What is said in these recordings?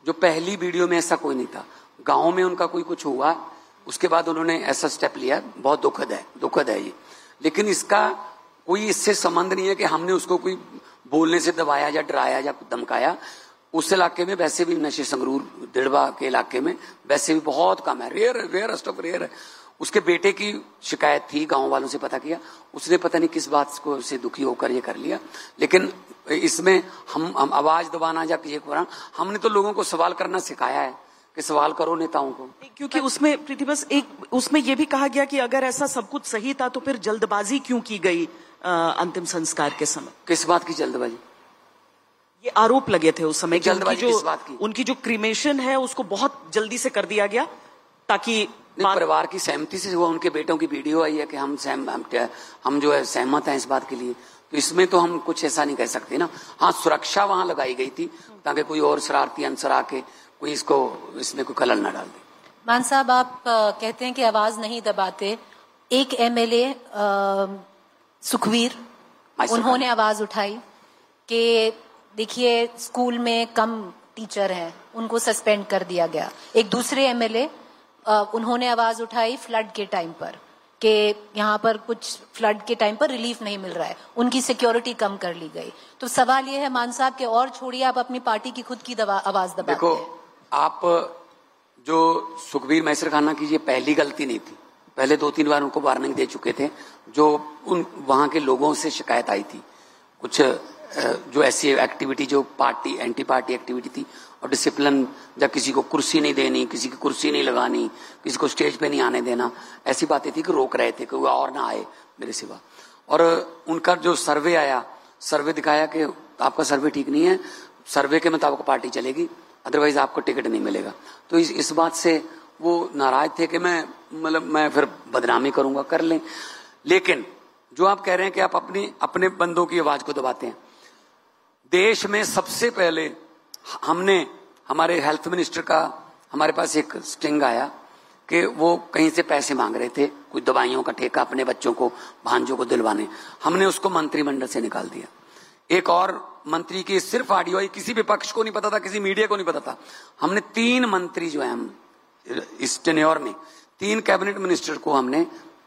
जो पहली वीडियो में ऐसा कोई नहीं था। गांव में उनका कोई कुछ हुआ, उसके बाद उन्होंने ऐसा स्टेप लिया, बहुत दुखद है ये। लेकिन इसका कोई इससे संबंध नहीं है कि हमने उसको कोई बोलने से दबाया या डराया या धमकाया। उस इलाके में वैसे भी नशे संगरूर दिड़वा के इलाके में वैसे भी बहुत कम है, रेयर है। उसके बेटे की शिकायत थी, गांव वालों से पता किया, उसने पता नहीं किस बात को से दुखी होकर ये कर लिया। लेकिन इसमें हम आवाज दबाना या किसी को, हमने तो लोगों को सवाल करना सिखाया है कि सवाल करो नेताओं को। क्योंकि उसमें प्रीति बस उसमें यह भी कहा गया कि अगर ऐसा सब कुछ सही था तो फिर जल्दबाजी क्यों की गई अंतिम संस्कार के समय? किस बात की जल्दबाजी? ये आरोप लगे थे उस समय जल्दबाजी किस बात की? उनकी जो क्रीमेशन है उसको बहुत जल्दी से कर दिया गया ताकि परिवार की सहमति से हुआ। उनके बेटों की वीडियो आई है कि हम जो है सहमत हैं इस बात के लिए। तो इसमें तो हम कुछ ऐसा नहीं कह सकते ना। हाँ, सुरक्षा वहां लगाई गई थी ताकि कोई और शरारती अंसर आके कोई इसमें कोई खलल न डाल दे। मान साहब, आप कहते हैं कि आवाज नहीं दबाते। एक एमएलए सुखवीर, उन्होंने आवाज उठाई कि देखिए स्कूल में कम टीचर हैं, उनको सस्पेंड कर दिया गया। एक दूसरे एमएलए उन्होंने आवाज उठाई फ्लड के टाइम पर कि यहाँ पर कुछ फ्लड के टाइम पर रिलीफ नहीं मिल रहा है, उनकी सिक्योरिटी कम कर ली गई। तो सवाल ये है मान साहब कि और छोड़िए, आप अपनी पार्टी की खुद की आवाज दबाते हैं। देखो, आप जो सुखबीर मैसर खाना की ये पहली गलती नहीं थी, पहले 2-3 बार उनको वार्निंग दे चुके थे। जो वहां के लोगों से शिकायत आई थी, कुछ जो ऐसी एक्टिविटी जो पार्टी एंटी पार्टी एक्टिविटी थी और डिसिप्लिन, जब किसी को कुर्सी नहीं देनी, किसी की कुर्सी नहीं लगानी, किसी को स्टेज पे नहीं आने देना, ऐसी बातें थी कि रोक रहे थे कि कोई और ना आए मेरे सिवा। और उनका जो सर्वे आया, सर्वे दिखाया कि आपका सर्वे ठीक नहीं है, सर्वे के मुताबिक पार्टी चलेगी, अदरवाइज आपको टिकट नहीं मिलेगा। तो इस बात से वो नाराज थे कि मैं फिर बदनामी करूंगा, कर लें। लेकिन जो आप कह रहे हैं कि आप अपने बंदों की आवाज को दबाते हैं, देश में सबसे पहले हमारे हेल्थ मिनिस्टर का हमारे पास एक स्टिंग आया कि वो कहीं से पैसे मांग रहे थे, कुछ दवाइयों का ठेका अपने बच्चों को, भांजों को दिलवाने। हमने उसको मंत्रिमंडल से निकाल दिया। एक और मंत्री की सिर्फ ऑडियो आई, किसी विपक्ष को नहीं पता था, किसी मीडिया को नहीं पता था। हमने 3 मंत्री जो है, हम इस टेन्योर में 3 कैबिनेट मिनिस्टर को हमने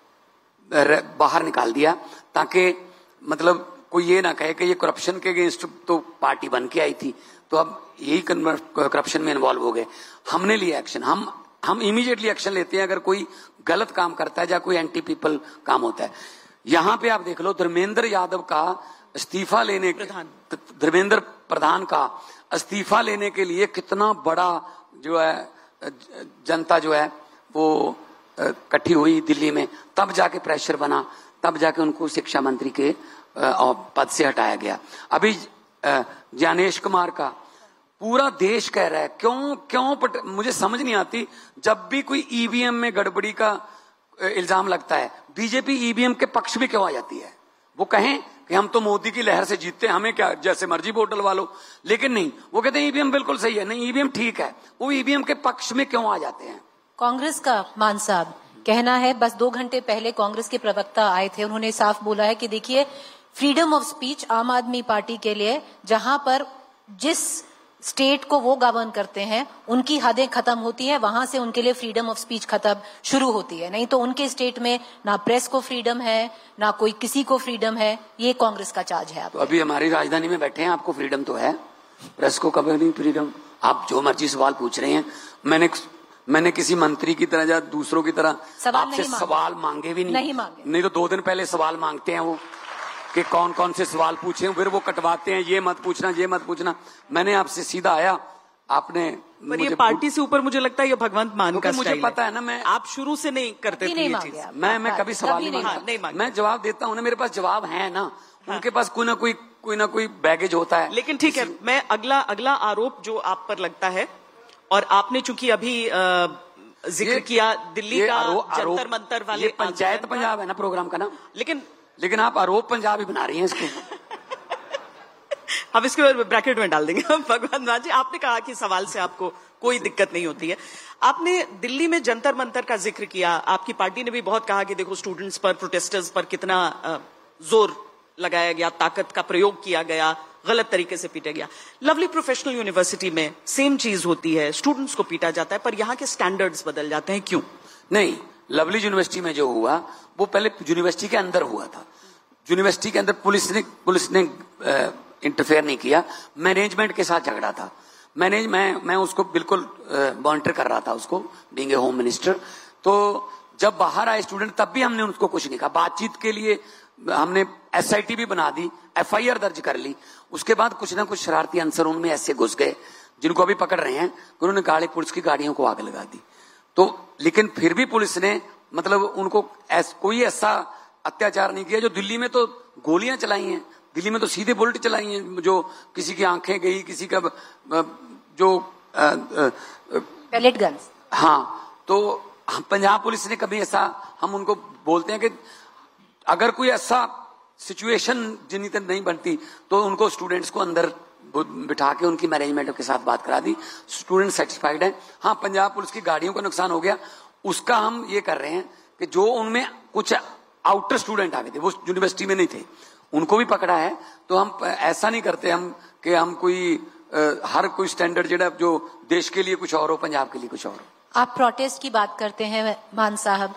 बाहर निकाल दिया, ताकि मतलब कोई ये ना कहे कि ये करप्शन के अगेंस्ट तो पार्टी बन के आई थी, तो अब यही करप्शन में इन्वॉल्व हो गए। हमने लिया एक्शन, हम इमीडिएटली एक्शन लेते हैं अगर कोई गलत काम करता है या कोई एंटी पीपल काम होता है। यहां पे आप देख लो, धर्मेंद्र यादव का इस्तीफा लेने, धर्मेंद्र प्रधान का इस्तीफा लेने के लिए कितना बड़ा जो है जनता जो है वो इकट्ठी हुई दिल्ली में, तब जाके प्रेशर बना, तब जाके उनको शिक्षा मंत्री के पद से हटाया गया। अभी ज्ञानेश कुमार का पूरा देश कह रहा है, क्यों मुझे समझ नहीं आती, जब भी कोई ईवीएम में गड़बड़ी का इल्जाम लगता है, बीजेपी ईवीएम के पक्ष में क्यों आ जाती है? वो कहें कि हम तो मोदी की लहर से जीतते हैं, हमें क्या, जैसे मर्जी वोट डलवा लो। लेकिन नहीं, वो कहते हैं ईवीएम बिल्कुल सही है, नहीं ईवीएम ठीक है, वो ईवीएम के पक्ष में क्यों आ जाते हैं? कांग्रेस का मान साहब कहना है, बस 2 घंटे पहले कांग्रेस के प्रवक्ता आए थे, उन्होंने साफ बोला है कि देखिए फ्रीडम ऑफ स्पीच आम आदमी पार्टी के लिए, जहां पर जिस स्टेट को वो गवर्न करते हैं उनकी हदें खत्म होती है, वहां से उनके लिए फ्रीडम ऑफ स्पीच खत्म शुरू होती है। नहीं तो उनके स्टेट में ना प्रेस को फ्रीडम है, ना कोई किसी को फ्रीडम है। ये कांग्रेस का चार्ज है। तो अभी हमारी राजधानी में बैठे हैं, आपको फ्रीडम तो है, प्रेस को कभी नहीं फ्रीडम। आप जो मर्जी सवाल पूछ रहे हैं, मैंने किसी मंत्री की तरह या दूसरों की तरह आपसे सवाल मांगे भी नहीं तो 2 दिन पहले सवाल मांगते हैं वो कि कौन कौन से सवाल पूछे, फिर वो कटवाते हैं, ये मत पूछना। मैंने आपसे सीधा आया, आपने पर ये पार्टी से ऊपर मुझे लगता है ये भगवंत मान का मुझे पता है ना, आप शुरू से नहीं करते थे ये चीज। मैं कभी सवाल नहीं मांगता, मैं जवाब देता हूँ ना, मेरे पास जवाब है ना। उनके पास कोई ना कोई बैगेज होता है। लेकिन ठीक है, मैं अगला आरोप जो आप पर लगता है, और आपने चूंकि अभी जिक्र किया दिल्ली का जंतर मंतर वाले, ये पंचायत पंजाब है ना प्रोग्राम का नाम, लेकिन आप आरोप पंजाब ही बना रही हैं इसको। अब इसके ब्रैकेट में डाल देंगे भगवान मान जी। आपने कहा कि सवाल से आपको कोई दिक्कत नहीं होती है। आपने दिल्ली में जंतर मंतर का जिक्र किया, आपकी पार्टी ने भी बहुत कहा कि देखो स्टूडेंट्स पर, प्रोटेस्टर्स पर कितना जोर लगाया गया, ताकत का प्रयोग किया गया, गलत तरीके से पीटा गया। लवली प्रोफेशनल यूनिवर्सिटी में सेम चीज होती है, स्टूडेंट्स को पीटा जाता है, पर यहाँ के स्टैंडर्ड्स बदल जाते हैं, क्यों? नहीं, लवली यूनिवर्सिटी में जो हुआ वो पहले यूनिवर्सिटी के अंदर हुआ था। यूनिवर्सिटी के अंदर पुलिस ने इंटरफेयर नहीं किया, मैनेजमेंट के साथ झगड़ा था। मैं उसको बिल्कुल मॉनिटर कर रहा था उसको, बीइंग ए होम मिनिस्टर। तो जब बाहर आए स्टूडेंट तब भी हमने उनको कुछ नहीं कहा। बातचीत के लिए हमने SIT भी बना दी, FIR दर्ज कर ली। उसके बाद कुछ ना कुछ शरारती अंसर उनमें ऐसे घुस गए जिनको अभी पकड़ रहे हैं, उन्होंने पुलिस की गाड़ियों को आग लगा दी। तो लेकिन फिर भी पुलिस ने मतलब उनको कोई ऐसा अत्याचार नहीं किया। जो दिल्ली में तो गोलियां चलाई हैं, दिल्ली में तो सीधे बुलेट चलाई हैं, जो किसी की आंखें गई, किसी का जो पैलेट गन्स। हाँ, तो पंजाब पुलिस ने कभी ऐसा, हम उनको बोलते हैं कि अगर कोई ऐसा सिचुएशन जिन्हीं तक नहीं बनती तो उनको स्टूडेंट्स को अंदर बिठा के उनकी मैनेजमेंट के साथ बात करा दी। स्टूडेंट सेटिस्फाइड है। हाँ, पंजाब पुलिस की गाड़ियों का नुकसान हो गया, उसका हम ये कर रहे हैं कि जो उनमें कुछ आउटर स्टूडेंट आ गए थे, वो यूनिवर्सिटी में नहीं थे, उनको भी पकड़ा है। तो हम ऐसा नहीं करते हम कि हम कोई हर कोई स्टैंडर्ड जो देश के लिए कुछ और हो, पंजाब के लिए कुछ और हो। आप प्रोटेस्ट की बात करते हैं मान साहब,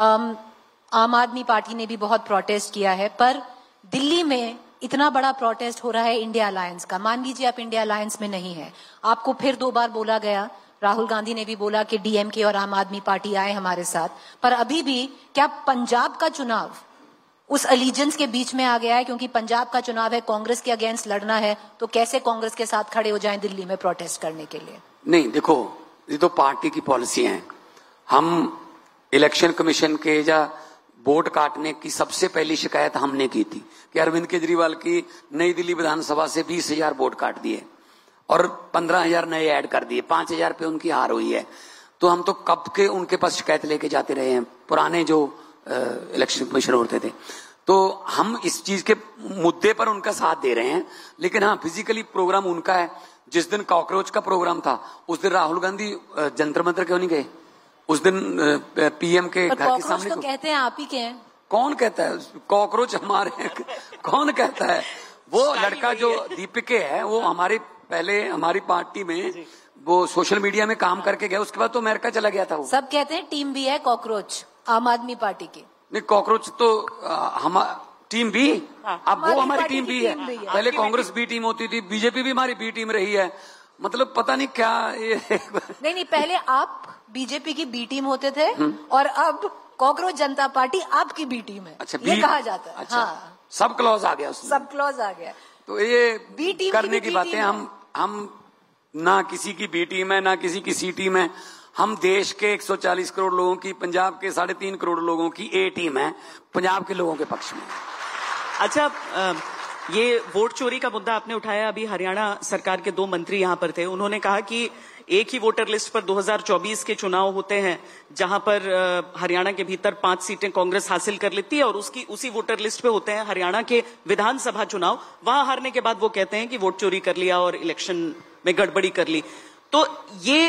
आम आदमी पार्टी ने भी बहुत प्रोटेस्ट किया है, पर दिल्ली में इतना बड़ा प्रोटेस्ट हो रहा है इंडिया अलायंस का। मान लीजिए आप इंडिया अलायंस में नहीं है, आपको फिर 2 बार बोला गया, राहुल गांधी ने भी बोला कि DMK और आम आदमी पार्टी आए हमारे साथ, पर अभी भी क्या पंजाब का चुनाव उस अलीजेंस के बीच में आ गया है? क्योंकि पंजाब का चुनाव है, कांग्रेस के अगेंस्ट लड़ना है, तो कैसे कांग्रेस के साथ खड़े हो जाएं दिल्ली में प्रोटेस्ट करने के लिए? नहीं, देखो, ये तो पार्टी की पॉलिसी है। हम इलेक्शन कमीशन के या वोट काटने की सबसे पहली शिकायत हमने की थी कि अरविंद केजरीवाल की नई दिल्ली विधानसभा से 20,000 वोट काट दिए और 15,000 नए ऐड कर दिए, 5,000 पे उनकी हार हुई है। तो हम तो कब के उनके पास शिकायत लेके जाते रहे हैं, पुराने जो इलेक्शन कमिश्नर होते थे। तो हम इस चीज के मुद्दे पर उनका साथ दे रहे हैं। लेकिन हाँ, फिजिकली प्रोग्राम उनका है। जिस दिन कॉकरोच का प्रोग्राम था उस दिन राहुल गांधी जंतर मंतर क्यों नहीं गए? उस दिन PM के घर के सामने तो कहते हैं आप ही के हैं। कौन कहता है कॉकरोच हमारे हैं? कौन कहता है? वो लड़का जो दीपिके है, वो हमारी पार्टी में वो सोशल मीडिया में काम करके गया, उसके बाद तो अमेरिका चला गया था। वो सब कहते हैं टीम भी है कॉकरोच आम आदमी पार्टी की। नहीं, कॉकरोच तो हम टीम भी, अब वो हमारी टीम भी है। पहले कांग्रेस बी टीम होती थी, बीजेपी भी हमारी बी टीम रही है। मतलब पता नहीं क्या ये नहीं, पहले आप बीजेपी की बी टीम होते थे और अब कांग्रेस जनता पार्टी आपकी बी टीम है। अच्छा, ये कहा जाता है। अच्छा, हाँ, सब क्लॉज आ गया उसमें। सब क्लॉज आ गया। तो ये बी टीम करने की बातें हम ना किसी की बी टीम है ना किसी की सी टीम है। हम देश के 140 करोड़ लोगों की, पंजाब के 3.5 करोड़ लोगों की ए टीम है, पंजाब के लोगों के पक्ष में। अच्छा, ये वोट चोरी का मुद्दा आपने उठाया। अभी हरियाणा सरकार के 2 मंत्री यहां पर थे, उन्होंने कहा कि एक ही वोटर लिस्ट पर 2024 के चुनाव होते हैं, जहां पर हरियाणा के भीतर 5 सीटें कांग्रेस हासिल कर लेती है और उसी वोटर लिस्ट पे होते हैं हरियाणा के विधानसभा चुनाव। वहां हारने के बाद वो कहते हैं कि वोट चोरी कर लिया और इलेक्शन में गड़बड़ी कर ली। तो ये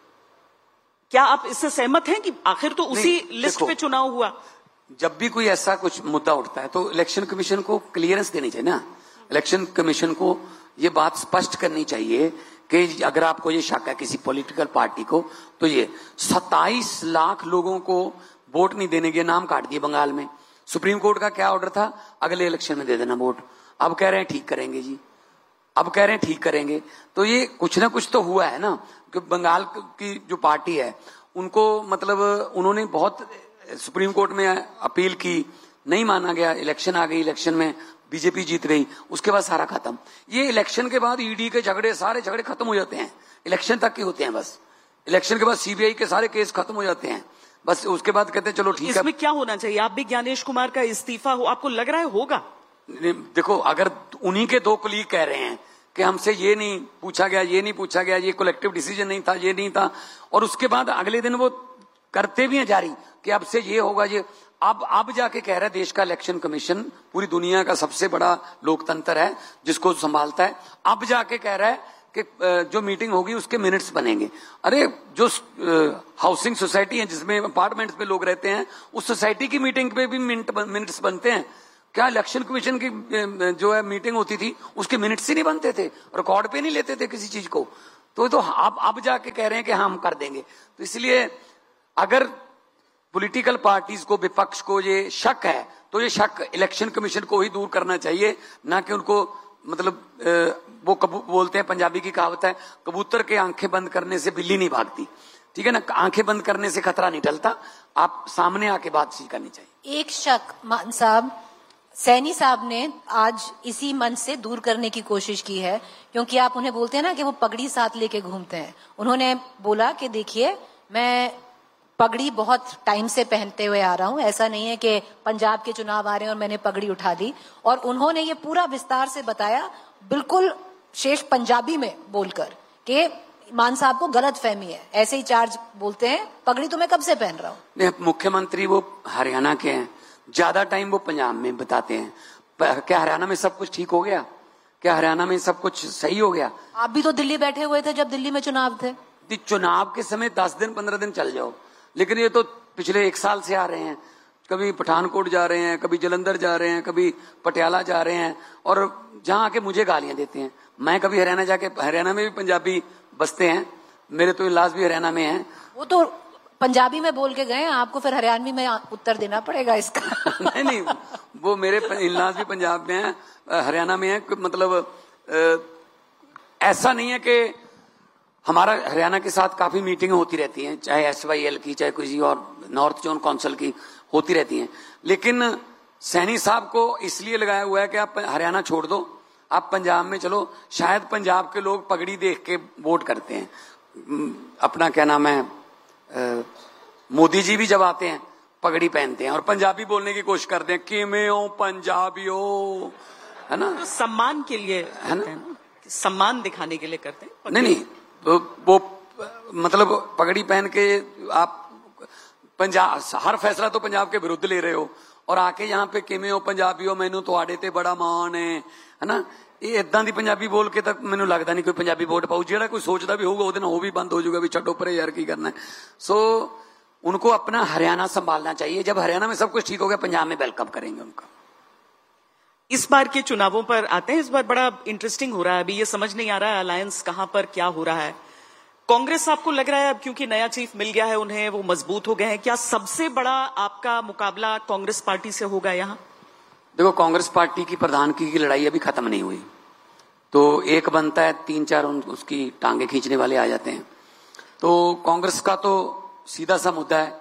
क्या आप इससे सहमत हैं कि आखिर तो उसी लिस्ट पे चुनाव हुआ? जब भी कोई ऐसा कुछ मुद्दा उठता है तो इलेक्शन कमीशन को क्लियरेंस देनी चाहिए ना। इलेक्शन कमीशन को ये बात स्पष्ट करनी चाहिए कि अगर आपको ये शक है किसी पॉलिटिकल पार्टी को, तो ये 27 लाख लोगों को वोट नहीं देने के नाम काट दिए बंगाल में। सुप्रीम कोर्ट का क्या ऑर्डर था? अगले इलेक्शन में दे देना वोट। अब कह रहे हैं ठीक करेंगे जी, अब कह रहे हैं ठीक करेंगे। तो ये कुछ ना कुछ तो हुआ है ना, कि बंगाल की जो पार्टी है उनको मतलब उन्होंने बहुत सुप्रीम कोर्ट में अपील की, नहीं माना गया, इलेक्शन आ गई, इलेक्शन में बीजेपी जीत गई, उसके बाद सारा खत्म। ये इलेक्शन के बाद ईडी के झगड़े, सारे झगड़े खत्म हो जाते हैं, इलेक्शन तक के होते हैं बस। इलेक्शन के बाद सीबीआई के सारे केस खत्म हो जाते हैं बस। उसके बाद कहते हैं चलो ठीक है। इसमें क्या होना चाहिए? आप भी ज्ञानेश कुमार का इस्तीफा हो, आपको लग रहा है होगा? देखो, अगर उन्हीं के 2 कुलीग कह रहे हैं कि हमसे ये नहीं पूछा गया, ये नहीं पूछा गया, ये कलेक्टिव डिसीजन नहीं था, ये नहीं था, और उसके बाद अगले दिन वो करते भी हैं जारी कि अब से ये होगा, ये अब जाके कह रहा है देश का इलेक्शन कमीशन पूरी दुनिया का सबसे बड़ा लोकतंत्र है जिसको संभालता है, अब जाके कह रहा है कि जो मीटिंग होगी उसके मिनट्स बनेंगे। अरे जो हाउसिंग सोसाइटी है जिसमें अपार्टमेंट्स में लोग रहते हैं, उस सोसाइटी की मीटिंग पे भी मिनट्स बनते हैं। क्या इलेक्शन कमीशन की जो है मीटिंग होती थी उसके मिनट्स ही नहीं बनते थे, रिकॉर्ड पे नहीं लेते थे किसी चीज को। तो आप अब जाके कह रहे हैं कि हम कर देंगे। तो इसलिए अगर पॉलिटिकल पार्टीज को, विपक्ष को ये शक है तो ये शक इलेक्शन कमीशन को ही दूर करना चाहिए, ना कि उनको मतलब वो बोलते हैं, पंजाबी की कहावत है, कबूतर के आंखें बंद करने से बिल्ली नहीं भागती। ठीक है ना, आंखें बंद करने से खतरा नहीं टलता, आप सामने आके बातचीत करनी चाहिए। एक शक मान साहब, सैनी साहब ने आज इसी मंच से दूर करने की कोशिश की है, क्योंकि आप उन्हें बोलते हैं ना कि वो पगड़ी साथ लेके घूमते हैं। उन्होंने बोला कि देखिए मैं पगड़ी बहुत टाइम से पहनते हुए आ रहा हूं, ऐसा नहीं है कि पंजाब के चुनाव आ रहे हैं और मैंने पगड़ी उठा दी। और उन्होंने ये पूरा विस्तार से बताया, बिल्कुल शेष पंजाबी में बोलकर, कि मान साहब को गलत फहमी है, ऐसे ही चार्ज बोलते हैं, पगड़ी तो मैं कब से पहन रहा हूँ। मुख्यमंत्री वो हरियाणा के हैं, ज्यादा टाइम वो पंजाब में बताते हैं। क्या हरियाणा में सब कुछ ठीक हो गया? क्या हरियाणा में सब कुछ सही हो गया? आप भी तो दिल्ली बैठे हुए थे जब दिल्ली में चुनाव थे। चुनाव के समय 10 दिन 15 दिन चल जाओ, लेकिन ये तो पिछले 1 साल से आ रहे हैं। कभी पठानकोट जा रहे हैं, कभी जलंधर जा रहे हैं, कभी पटियाला जा रहे हैं, और जहां आके मुझे गालियां देते हैं। मैं कभी हरियाणा जाके, हरियाणा में भी पंजाबी बसते हैं, मेरे तो इलाज भी हरियाणा में है। वो तो पंजाबी में बोल के गए, आपको फिर हरियाणवी में उत्तर देना पड़ेगा इसका। नहीं, वो मेरे इलाज भी पंजाब में है, हरियाणा में है। मतलब ऐसा नहीं है कि हमारा हरियाणा के साथ काफी मीटिंगें होती रहती हैं, चाहे SYL की, चाहे किसी और नॉर्थ जोन काउंसिल की होती रहती हैं, लेकिन सैनी साहब को इसलिए लगाया हुआ है कि आप हरियाणा छोड़ दो, आप पंजाब में चलो। शायद पंजाब के लोग पगड़ी देख के वोट करते हैं। अपना क्या नाम है, मोदी जी भी जब आते हैं पगड़ी पहनते हैं और पंजाबी बोलने की कोशिश करते हैं, कि मैं हो पंजाबी हो, है ना, तो सम्मान के लिए है ना, सम्मान दिखाने के लिए करते हैं। नहीं, तो वो मतलब पगड़ी पहन के आप पंजाब, हर फैसला तो पंजाब के विरुद्ध ले रहे हो, और आके यहाँ पे किमें हो पंजाबी हो, मैनू तुहाडे ते बड़ा मान है ना। ये इदां दी पंजाबी बोल के तक मैनू लगता नहीं कोई पंजाबी वोट पाऊ। जेड़ा कोई सोचता भी होगा ਉਹਦੇ ਨਾਲ वो भी बंद हो जाएगा, भी छड्डो परे यार की करना है। सो उनको अपना हरियाणा संभालना चाहिए। जब हरियाणा में सब कुछ ठीक हो गया, पंजाब में वेलकम करेंगे उनका। इस बार के चुनावों पर आते हैं। इस बार बड़ा इंटरेस्टिंग हो रहा है, अभी ये समझ नहीं आ रहा है अलायंस कहां पर क्या हो रहा है। कांग्रेस आपको लग रहा है अब क्योंकि नया चीफ मिल गया है उन्हें, वो मजबूत हो गए हैं, क्या सबसे बड़ा आपका मुकाबला कांग्रेस पार्टी से होगा यहाँ? देखो, कांग्रेस पार्टी की प्रधान की लड़ाई अभी खत्म नहीं हुई, तो एक बनता है, 3-4 उसकी टांगे खींचने वाले आ जाते हैं। तो कांग्रेस का तो सीधा सा मुद्दा है,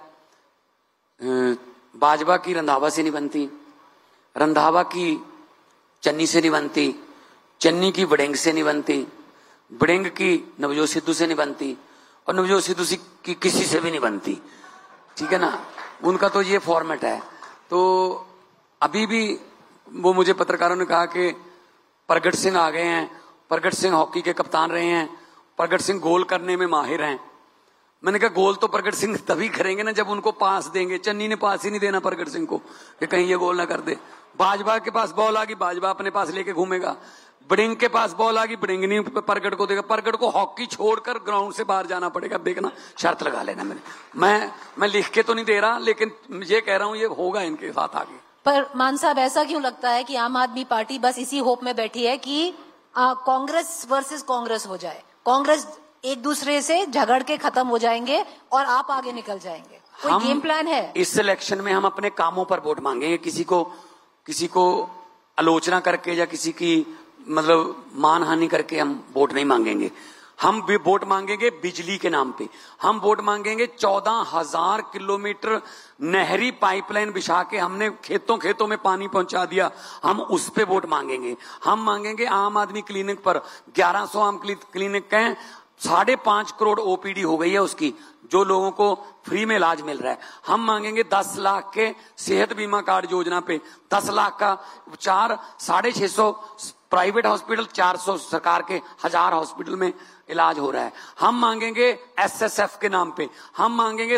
भाजपा की रंधावा से नहीं बनती, रंधावा की चन्नी से नहीं बनती, चन्नी की बड़ेंग से नहीं बनती, बड़ेंग की नवजोत सिद्धू से नहीं बनती, और नवजोत सिद्धू की किसी से भी नहीं बनती। ठीक है ना, उनका तो ये फॉर्मेट है। तो अभी भी वो मुझे पत्रकारों ने कहा कि प्रगट सिंह आ गए हैं, प्रगट सिंह हॉकी के कप्तान रहे हैं, प्रगट सिंह गोल करने में माहिर हैं। मैंने कहा गोल तो प्रगट सिंह तभी करेंगे ना जब उनको पास देंगे। चन्नी ने पास ही नहीं देना प्रगट सिंह को कि कहीं ये गोल ना कर दे। भाजपा के पास बॉल आ गई, भाजपा अपने पास लेके घूमेगा। बड़िंग के पास बॉल आ गई, बड़िंग नहीं प्रगट को देगा। प्रगट को हॉकी छोड़कर ग्राउंड से बाहर जाना पड़ेगा। देखना, शर्त लगा लेना। मैं लिख के तो नहीं दे रहा, लेकिन ये कह रहा हूं ये होगा इनके साथ आगे। पर मान साहब, ऐसा क्यों लगता है कि आम आदमी पार्टी बस इसी होप में बैठी है कि कांग्रेस वर्सेस कांग्रेस हो जाए, कांग्रेस एक दूसरे से झगड़ के खत्म हो जाएंगे और आप आगे निकल जाएंगे? कोई गेम प्लान है? इस इलेक्शन में हम अपने कामों पर वोट मांगेंगे, किसी को आलोचना करके या किसी की मतलब मानहानि करके हम वोट नहीं मांगेंगे। हम भी वोट मांगेंगे बिजली के नाम पे। हम वोट मांगेंगे 14,000 किलोमीटर नहरी पाइपलाइन बिछा के हमने खेतों में पानी पहुंचा दिया, हम उस पे वोट मांगेंगे। हम मांगेंगे आम आदमी क्लिनिक पर 1100 आम क्लिनिक हैं, 5.5 करोड़ OPD हो गई है उसकी, जो लोगों को फ्री में इलाज मिल रहा है। हम मांगेंगे 10 लाख के सेहत बीमा कार्ड योजना पे, 10 लाख का उपचार, 650 प्राइवेट हॉस्पिटल, 400 सरकार के 1000 हॉस्पिटल में इलाज हो रहा है। हम मांगेंगे SSF के नाम पे, हम मांगेंगे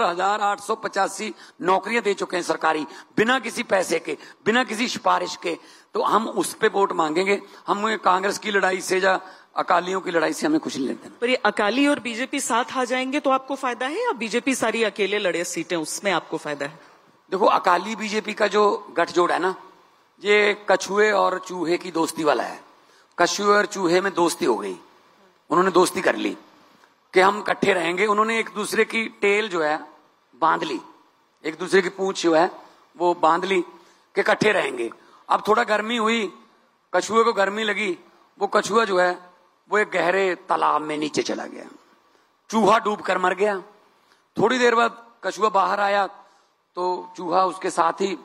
70,885 नौकरियां दे चुके हैं सरकारी, बिना किसी पैसे के, बिना किसी सिफारिश के। तो हम उस पे वोट मांगेंगे। हम कांग्रेस की लड़ाई से या अकालियों की लड़ाई से हमें कुछ नहीं लेते। पर ये अकाली और बीजेपी साथ आ जाएंगे तो आपको फायदा है, या बीजेपी सारी अकेले लड़े सीटें उसमें आपको फायदा है? देखो, अकाली बीजेपी का जो गठजोड़ है ना, ये कछुए और चूहे की दोस्ती वाला है। कछुए और चूहे में दोस्ती हो गई, उन्होंने दोस्ती कर ली कि हम इकट्ठे रहेंगे। उन्होंने एक दूसरे की टेल जो है बांध ली, एक दूसरे की पूंछ जो है वो बांध ली कि इकट्ठे रहेंगे। अब थोड़ा गर्मी हुई, कछुए को गर्मी लगी, वो कछुआ जो है वो एक गहरे तालाब में नीचे चला गया, चूहा डूब कर मर गया। थोड़ी देर बाद कछुआ बाहर आया तो चूहा उसके साथ ही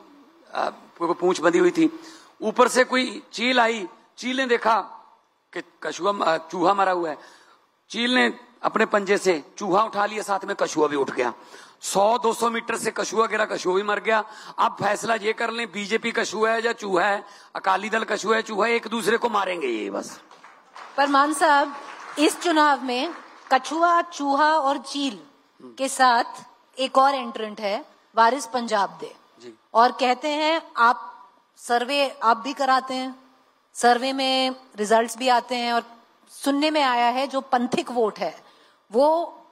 पूंछ बंधी हुई थी। ऊपर से कोई चील आई, चील ने देखा कि चूहा मरा हुआ है। चील ने अपने पंजे से चूहा उठा लिया, साथ में कछुआ भी उठ गया। 100-200 मीटर से कछुआ गिरा, कछुआ भी मर गया। अब फैसला ये कर लें बीजेपी कछुआ है या चूहा है, अकाली दल कछुआ है चूहा, एक दूसरे को मारेंगे ये बस। पर मान साहब, इस चुनाव में कछुआ, चूहा और चील के साथ एक और एंट्रेंट है, वारिस पंजाब दे, और कहते हैं आप सर्वे आप भी कराते हैं, सर्वे में रिजल्ट्स भी आते हैं, और सुनने में आया है जो पंथिक वोट है वो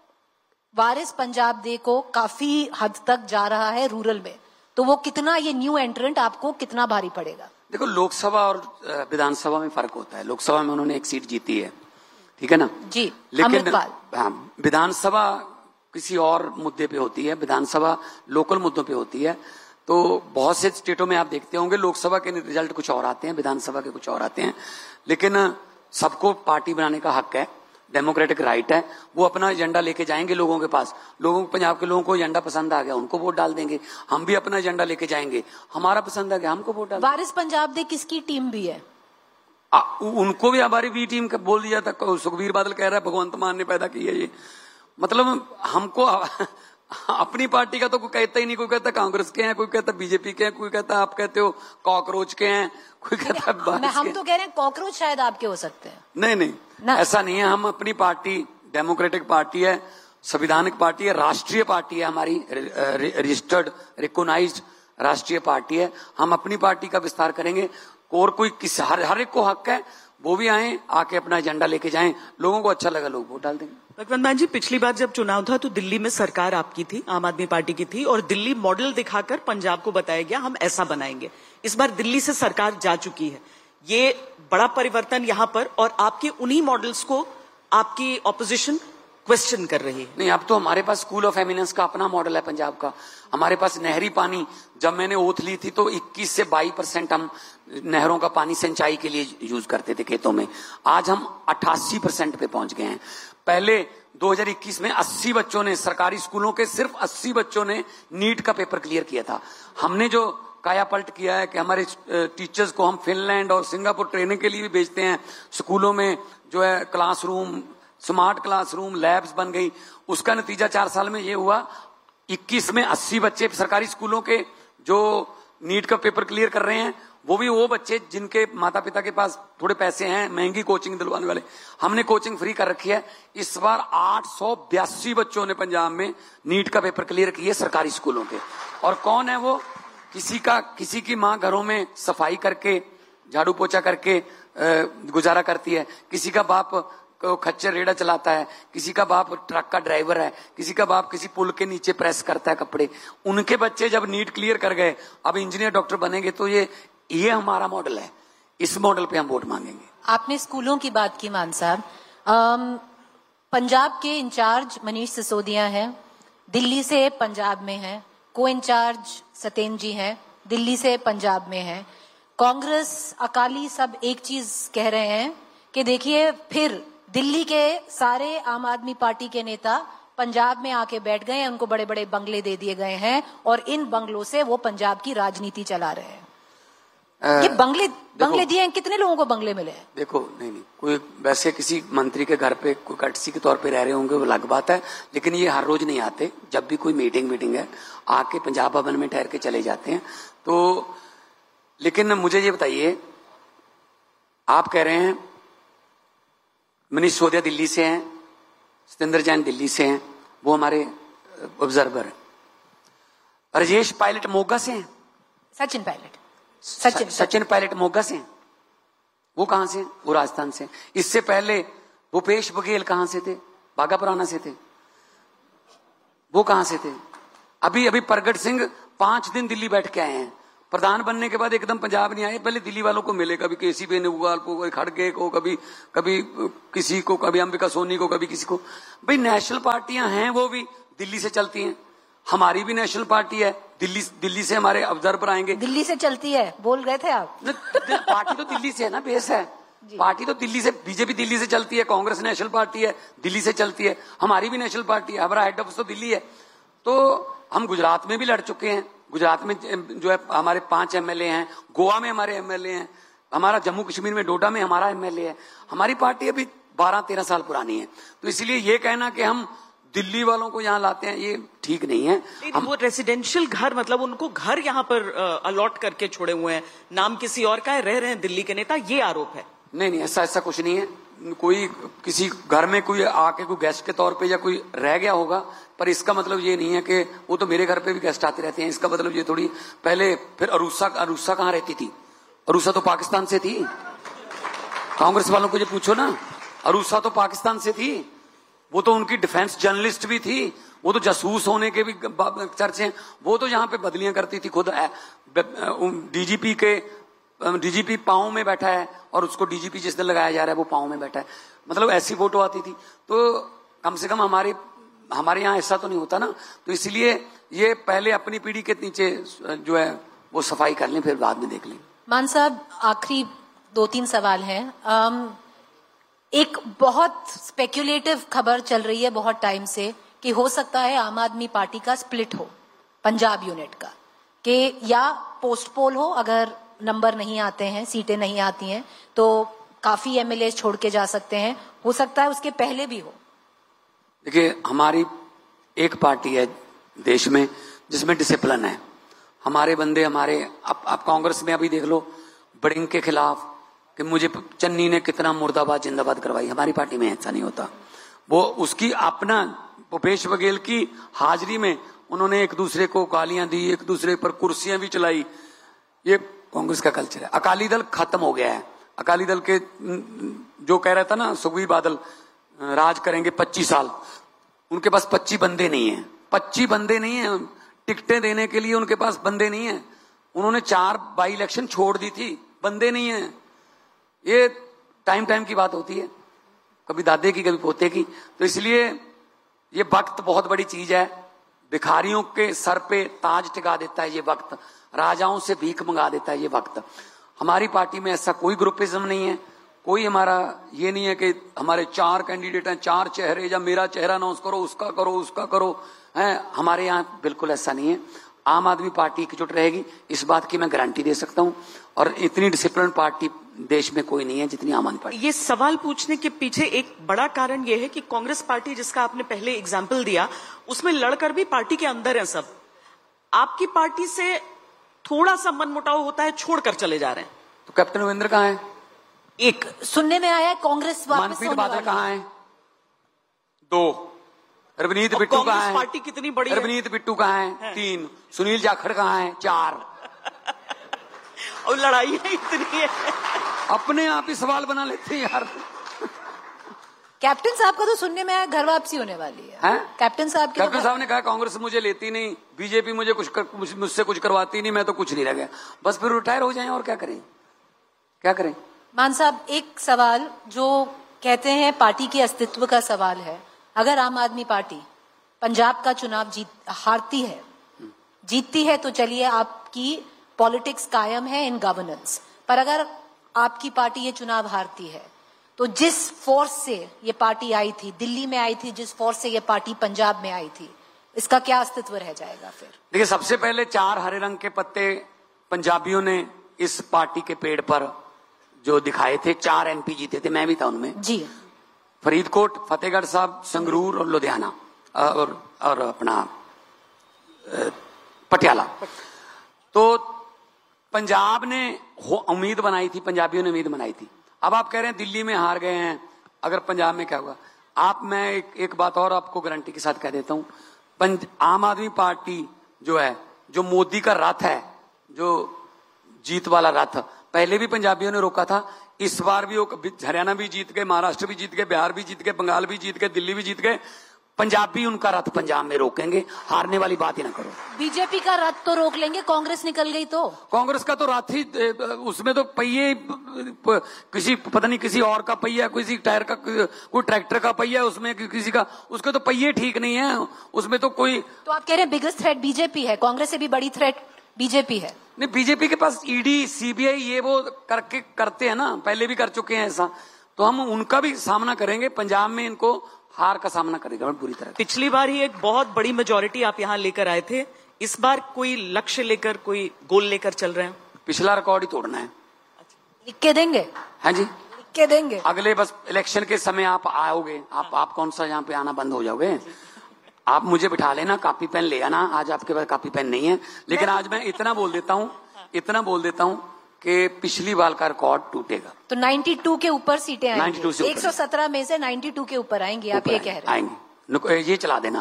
वारिस पंजाब दे को काफी हद तक जा रहा है रूरल में। तो वो कितना, ये न्यू एंट्रेंट आपको कितना भारी पड़ेगा? देखो, लोकसभा और विधानसभा में फर्क होता है। लोकसभा में उन्होंने एक सीट जीती है, ठीक है ना जी, लेकिन विधानसभा किसी और मुद्दे पे होती है, विधानसभा लोकल मुद्दों पे होती है। तो बहुत से स्टेटों में आप देखते होंगे लोकसभा के रिजल्ट कुछ और आते हैं, विधानसभा के कुछ और आते हैं, लेकिन सबको पार्टी बनाने का हक है, डेमोक्रेटिक राइट है। वो अपना एजेंडा लेके जाएंगे लोगों के पास, लोगों को, पंजाब के लोगों को एजेंडा पसंद आ गया उनको वोट डाल देंगे। हम भी अपना एजेंडा लेके जाएंगे, हमारा पसंद आ गया हमको वोट डाल। वारिस पंजाब दे किसकी टीम भी है? उनको भी हमारी बी टीम का बोल दिया था। सुखबीर बादल कह रहा है भगवंत मान ने पैदा की है ये। मतलब हमको अपनी पार्टी का तो कोई कहता ही नहीं, कोई कहता कांग्रेस के हैं, कोई कहता बीजेपी के हैं, कोई कहता आप कहते हो कॉकरोच के हैं, कोई कहता हम तो कह रहे हैं कॉकरोच शायद आपके हो सकते हैं। नहीं, ऐसा नहीं है। हम अपनी पार्टी डेमोक्रेटिक पार्टी है, संविधानिक पार्टी है, राष्ट्रीय पार्टी है हमारी, रजिस्टर्ड रिकॉग्नाइज्ड राष्ट्रीय पार्टी है। हम अपनी पार्टी का विस्तार करेंगे और कोई हर एक को हक है, वो भी आए, आके अपना एजेंडा लेके जाएं, लोगों को अच्छा लगा लोग वोट डाल देंगे। भगवंत मान जी, पिछली बार जब चुनाव था तो दिल्ली में सरकार आपकी थी, आम आदमी पार्टी की थी, और दिल्ली मॉडल दिखाकर पंजाब को बताया गया हम ऐसा बनाएंगे। इस बार दिल्ली से सरकार जा चुकी है, ये बड़ा परिवर्तन यहाँ पर, और आपके उन्हीं मॉडल्स को आपकी ऑपोजिशन क्वेश्चन कर रही है। नहीं, अब तो हमारे पास स्कूल ऑफ एमिनेंस का अपना मॉडल है पंजाब का। हमारे पास नहरी पानी, जब मैंने ओथ ली थी तो 21 से 22% हम नहरों का पानी सिंचाई के लिए यूज करते थे खेतों में। आज हम 88% पे पहुंच गए हैं। पहले 2021 में 80 बच्चों ने, सरकारी स्कूलों के सिर्फ 80 बच्चों ने नीट का पेपर क्लियर किया था। हमने जो काया पलट किया है कि हमारे टीचर्स को हम फिनलैंड और सिंगापुर ट्रेनिंग के लिए भी भेजते हैं। स्कूलों में जो है क्लासरूम, स्मार्ट क्लासरूम, लैब्स बन गई। उसका नतीजा 4 साल में ये हुआ, 21 में 80 बच्चे सरकारी स्कूलों के जो नीट का पेपर क्लियर कर रहे हैं, वो भी वो बच्चे जिनके माता पिता के पास थोड़े पैसे हैं, महंगी कोचिंग दिलवाने वाले। हमने कोचिंग फ्री कर रखी है। इस बार 882 बच्चों ने पंजाब में नीट का पेपर क्लियर किए सरकारी स्कूलों के। और कौन है वो? किसी की माँ घरों में सफाई करके, झाड़ू पोछा करके गुजारा करती है, किसी का बाप खच्चर रेड़ा चलाता है, किसी का बाप ट्रक का ड्राइवर है, किसी का बाप किसी पुल के नीचे प्रेस करता है कपड़े। उनके बच्चे जब नीट क्लियर कर गए, अब इंजीनियर डॉक्टर बनेंगे। तो ये हमारा मॉडल है, इस मॉडल पे हम वोट मांगेंगे। आपने स्कूलों की बात की मान साहब, पंजाब के इंचार्ज मनीष सिसोदिया हैं, दिल्ली से पंजाब में हैं, को इंचार्ज सतेन जी हैं, दिल्ली से पंजाब में हैं। कांग्रेस, अकाली सब एक चीज कह रहे हैं कि देखिए फिर दिल्ली के सारे आम आदमी पार्टी के नेता पंजाब में आके बैठ गए हैं, उनको बड़े बड़े बंगले दे दिए गए हैं और इन बंगलों से वो पंजाब की राजनीति चला रहे हैं। ये बंगले दिए हैं, कितने लोगों को बंगले मिले हैं? देखो, नहीं, कोई वैसे किसी मंत्री के घर पे कोई कर्टसी के तौर पे रह रहे होंगे, वो अलग बात है, लेकिन ये हर रोज नहीं आते। जब भी कोई मीटिंग है, आके पंजाब भवन में ठहर के चले जाते हैं। तो लेकिन मुझे ये बताइए, आप कह रहे हैं मनीष सिसोदिया दिल्ली से हैं, सतेंद्र जैन दिल्ली से हैं, वो हमारे ऑब्जर्वर हैं। राजेश पायलट मोगा से हैं, सचिन पायलट मोगा से हैं, वो कहां से हैं? वो राजस्थान से। इससे पहले भूपेश बघेल कहां से थे? बाघापुराना से थे। वो कहां से थे? अभी प्रगट सिंह 5 दिन दिल्ली बैठ के आए हैं, प्रधान बनने के बाद एकदम पंजाब नहीं आए, पहले दिल्ली वालों को मिले, कभी केसी बेनीवाल को, कभी खड़गे को, कभी किसी को, कभी अंबिका सोनी को, कभी किसी को। भाई नेशनल पार्टियां हैं वो भी दिल्ली से चलती हैं, हमारी भी नेशनल पार्टी है, दिल्ली से हमारे ऑब्जर्वर आएंगे। दिल्ली से चलती है बोल रहे थे आप? पार्टी तो दिल्ली से है ना, बेस है पार्टी तो दिल्ली से, बीजेपी दिल्ली से चलती है, कांग्रेस नेशनल पार्टी है दिल्ली से चलती है, हमारी भी नेशनल पार्टी है, हमारा हेड ऑफिस तो दिल्ली है। तो हम गुजरात में भी लड़ चुके हैं, गुजरात में जो है हमारे 5 एमएलए हैं, गोवा में हमारे एमएलए हैं, हमारा जम्मू कश्मीर में डोडा में हमारा एमएलए है। हमारी पार्टी अभी 12-13 साल पुरानी है, तो इसलिए ये कहना कि हम दिल्ली वालों को यहाँ लाते हैं ये ठीक नहीं है। हम वो रेसिडेंशियल घर, मतलब उनको घर यहाँ पर अलॉट करके छोड़े हुए हैं, नाम किसी और का है, रह रहे हैं दिल्ली के नेता, ये आरोप है। नहीं, ऐसा कुछ नहीं है। कोई किसी घर में कोई आके कोई गेस्ट के तौर पे या कोई रह गया होगा, पर इसका मतलब ये नहीं है कि वो तो मेरे घर पे भी गेस्ट आते रहते हैं, इसका मतलब ये थोड़ी। पहले फिर अरूसा कहाँ रहती थी? अरूसा तो पाकिस्तान से थी, कांग्रेस वालों को ये पूछो ना, अरूसा तो पाकिस्तान से थी, वो तो उनकी डिफेंस जर्नलिस्ट भी थी, वो तो जासूस होने के भी चर्चे हैं, वो तो यहाँ पे बदलियां करती थी खुद। डीजीपी पांव में बैठा है और उसको डीजीपी जिस दिन लगाया जा रहा है वो पांव में बैठा है, मतलब ऐसी फोटो आती थी। तो कम से कम हमारे यहाँ ऐसा तो नहीं होता ना, तो इसलिए ये पहले अपनी पीढ़ी के नीचे जो है वो सफाई कर लें, फिर बाद में देख लें। मान साहब, आखिरी 2-3 सवाल हैं। एक बहुत स्पेक्युलेटिव खबर चल रही है बहुत टाइम से कि हो सकता है आम आदमी पार्टी का स्प्लिट हो, पंजाब यूनिट का, कि या पोस्टपोल हो, अगर नंबर नहीं आते हैं, सीटें नहीं आती हैं तो काफी एमएलए छोड़ के जा सकते हैं, हो सकता है उसके पहले भी हो। देखिए, हमारी एक पार्टी है देश में जिसमें डिसिप्लिन है, हमारे बंदे आप कांग्रेस में अभी देख लो, बड़िंग के खिलाफ कि मुझे चन्नी ने कितना मुर्दाबाद जिंदाबाद करवाई, हमारी पार्टी में ऐसा नहीं होता। वो उसकी अपना भूपेश बघेल की हाजिरी में उन्होंने एक दूसरे को गालियां दी, एक दूसरे पर कुर्सियां भी चलाई, ये कांग्रेस का कल्चर है। अकाली दल खत्म हो गया है। अकाली दल के जो कह रहा था ना सुखबीर बादल राज करेंगे 25 साल, उनके पास 25 बंदे नहीं है, 25 बंदे नहीं है, टिकटें देने के लिए उनके पास बंदे नहीं है। उन्होंने 4 बाई इलेक्शन छोड़ दी थी, बंदे नहीं है। ये टाइम की बात होती है, कभी दादे की कभी पोते की। तो इसलिए ये वक्त बहुत बड़ी चीज है, भिखारियों के सर पे ताज टिका देता है ये वक्त, राजाओं से भीख मंगा देता है ये वक्त। हमारी पार्टी में ऐसा कोई ग्रुपिज्म नहीं है, कोई हमारा ये नहीं है कि हमारे 4 कैंडिडेट हैं, 4 चेहरे, या मेरा चेहरा अनाउंस करो, उसका करो है। हमारे यहाँ बिल्कुल ऐसा नहीं है। आम आदमी पार्टी एकजुट रहेगी, इस बात की मैं गारंटी दे सकता हूं, और इतनी डिसिप्लिन पार्टी देश में कोई नहीं है जितनी आम आदमी पार्टी। ये सवाल पूछने के पीछे एक बड़ा कारण ये है कि कांग्रेस पार्टी, जिसका आपने पहले एग्जाम्पल दिया, उसमें लड़कर भी पार्टी के अंदर है सब। आपकी पार्टी से थोड़ा सा मनमुटाव होता है, छोड़कर चले जा रहे हैं। तो कैप्टन अमरिंदर कहाँ है? एक सुनने में आया है कांग्रेस वापस मनप्रीत बादल कहाँ है? 2। रवनीत बिट्टू कहाँ है? पार्टी कितनी बड़ी है? रवनीत बिट्टू कहाँ है? 3। सुनील जाखड़ कहाँ है? 4। और लड़ाई इतनी है, अपने आप ही सवाल बना लेते हैं यार। कैप्टन साहब का तो सुनने में आया घर वापसी होने वाली है। कैप्टन साहब ने कहा कांग्रेस मुझे लेती नहीं, बीजेपी मुझसे कुछ करवाती नहीं, मैं तो कुछ नहीं रह गया, बस फिर रिटायर हो जाएं और क्या करें। मान साहब, एक सवाल जो कहते हैं पार्टी के अस्तित्व का सवाल है, अगर आम आदमी पार्टी पंजाब का चुनाव जीतती है तो चलिए आपकी पॉलिटिक्स कायम है इन गवर्नेंस, पर अगर आपकी पार्टी ये चुनाव हारती है तो जिस फोर्स से ये पार्टी आई थी, दिल्ली में आई थी, जिस फोर्स से ये पार्टी पंजाब में आई थी, इसका क्या अस्तित्व रह जाएगा फिर? देखिए, सबसे पहले 4 हरे रंग के पत्ते पंजाबियों ने इस पार्टी के पेड़ पर जो दिखाए थे, 4 एमपी जीते थे, मैं भी था उनमें जी। फरीदकोट, फतेहगढ़ साहब, संगरूर और लुधियाना और अपना पटियाला। तो पंजाब ने उम्मीद बनाई थी, पंजाबियों ने उम्मीद बनाई थी। अब आप कह रहे हैं दिल्ली में हार गए हैं, अगर पंजाब में क्या होगा? मैं एक बात और आपको गारंटी के साथ कह देता हूं, आम आदमी पार्टी जो है, जो मोदी का रथ है, जो जीत वाला रथ, पहले भी पंजाबियों ने रोका था, इस बार भी हरियाणा भी जीत गए, महाराष्ट्र भी जीत गए, बिहार भी जीत गए, बंगाल भी जीत गए, दिल्ली भी जीत गए। पंजाबी उनका रथ पंजाब में रोकेंगे, हारने वाली बात ही ना करो। बीजेपी का रथ तो रोक लेंगे, कांग्रेस निकल गई तो? कांग्रेस का तो रथ ही, उसमें तो पहिए किसी पता नहीं किसी और का पहिया, किसी टायर का, कोई ट्रैक्टर का पहिया, उसमें किसी का, उसके तो पहिए ठीक नहीं है उसमें तो कोई। तो आप कह रहे हैं बिगेस्ट थ्रेट बीजेपी है, कांग्रेस से भी बड़ी थ्रेट बीजेपी है? नहीं, बीजेपी के पास ईडी सीबीआई ये वो करते हैं ना, पहले भी कर चुके हैं ऐसा, तो हम उनका भी सामना करेंगे। पंजाब में इनको हार का सामना करेगा बुरी तरह। पिछली बार ही एक बहुत बड़ी मेजोरिटी आप यहाँ लेकर आए थे, इस बार कोई लक्ष्य लेकर, कोई गोल लेकर चल रहे हैं? पिछला रिकॉर्ड ही तोड़ना है। लिख के देंगे? हाँ जी, लिख के देंगे। अगले बस इलेक्शन के समय आप आओगे, आप कौन सा यहाँ पे आना बंद हो जाओगे? आप मुझे बिठा लेना, कॉपी पेन ले आना। आज आपके पास कॉपी पेन नहीं है, लेकिन आज मैं इतना बोल देता हूँ कि पिछली बार का रिकॉर्ड टूटेगा। तो 92 के ऊपर सीटें आएंगी? 92 से ऊपर। 117 में से 92 के ऊपर आएंगी, आप ये कह रहे हैं? आएंगे, ये चला देना।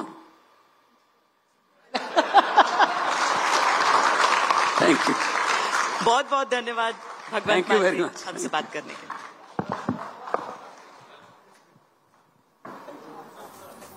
थैंक यू, बहुत बहुत धन्यवाद भगवान थैंक यू वेरी मच हमसे बात करने के लिए।